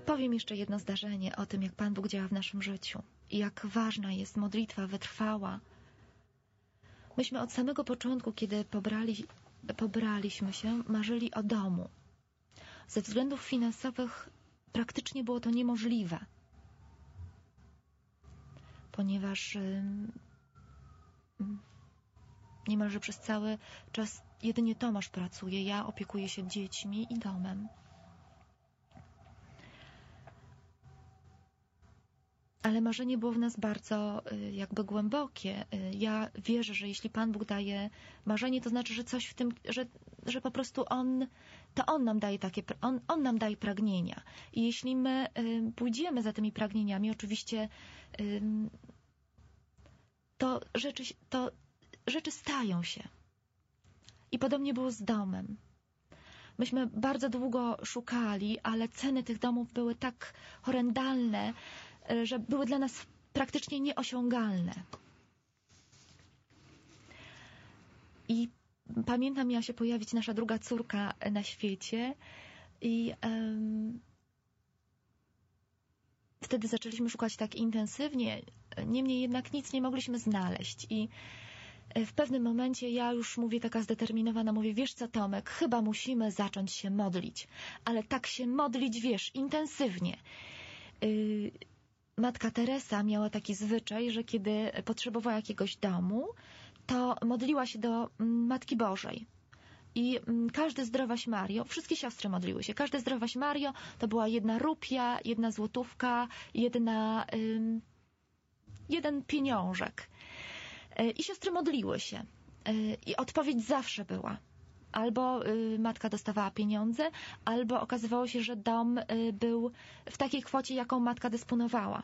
Powiem jeszcze jedno zdarzenie o tym, jak Pan Bóg działa w naszym życiu i jak ważna jest modlitwa wytrwała. Myśmy od samego początku, kiedy pobraliśmy się, marzyli o domu. Ze względów finansowych praktycznie było to niemożliwe, ponieważ niemalże przez cały czas jedynie Tomasz pracuje, ja opiekuję się dziećmi i domem. Ale marzenie było w nas bardzo jakby głębokie. Ja wierzę, że jeśli Pan Bóg daje marzenie, to znaczy, że coś w tym, że po prostu On nam daje On nam daje pragnienia. I jeśli my pójdziemy za tymi pragnieniami, oczywiście to rzeczy stają się. I podobnie było z domem. Myśmy bardzo długo szukali, ale ceny tych domów były tak horrendalne, że były dla nas praktycznie nieosiągalne. I pamiętam, miała się pojawić nasza druga córka na świecie i wtedy zaczęliśmy szukać tak intensywnie, niemniej jednak nic nie mogliśmy znaleźć. I w pewnym momencie ja już mówię taka zdeterminowana, mówię, wiesz co, Tomek, chyba musimy zacząć się modlić, ale tak się modlić, wiesz, intensywnie. Matka Teresa miała taki zwyczaj, że kiedy potrzebowała jakiegoś domu, to modliła się do Matki Bożej. I każde Zdrowaś Mario, wszystkie siostry modliły się, każde Zdrowaś Mario to była 1 rupia, 1 złotówka, jeden pieniążek. I siostry modliły się. I odpowiedź zawsze była. Albo matka dostawała pieniądze, albo okazywało się, że dom był w takiej kwocie, jaką matka dysponowała.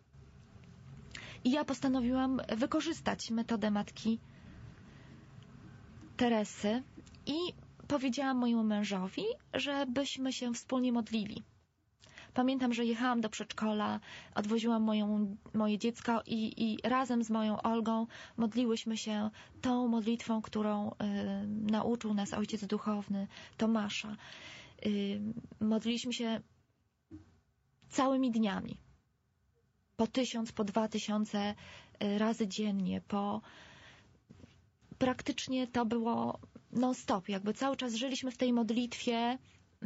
I ja postanowiłam wykorzystać metodę matki Teresy i powiedziałam mojemu mężowi, żebyśmy się wspólnie modlili. Pamiętam, że jechałam do przedszkola, odwoziłam moje dziecko i razem z moją Olgą modliłyśmy się tą modlitwą, którą nauczył nas ojciec duchowny Tomasza. Modliliśmy się całymi dniami. Po 1000, po 2000 razy dziennie. Praktycznie to było non-stop. Jakby cały czas żyliśmy w tej modlitwie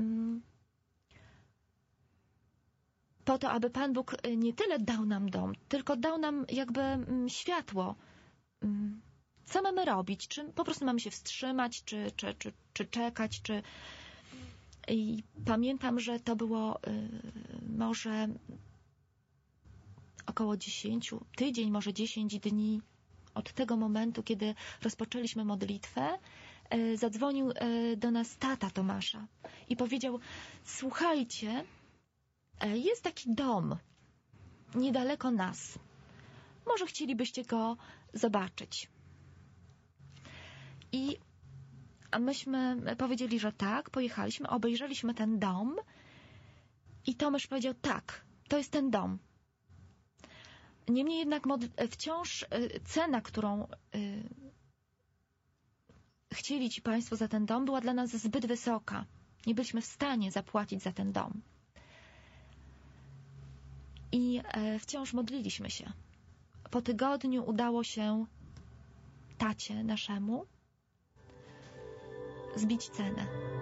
po to, aby Pan Bóg nie tyle dał nam dom, tylko dał nam jakby światło. Co mamy robić? Czy po prostu mamy się wstrzymać, czy czekać, I pamiętam, że to było może około 10 może 10 dni od tego momentu, kiedy rozpoczęliśmy modlitwę, zadzwonił do nas tata Tomasza i powiedział: słuchajcie, jest taki dom niedaleko nas. Może chcielibyście go zobaczyć. I myśmy powiedzieli, że tak, pojechaliśmy, obejrzeliśmy ten dom i Tomasz powiedział: tak, to jest ten dom. Niemniej jednak wciąż cena, którą chcieli ci Państwo za ten dom, była dla nas zbyt wysoka. Nie byliśmy w stanie zapłacić za ten dom. I wciąż modliliśmy się. Po tygodniu udało się tacie naszemu zbić cenę.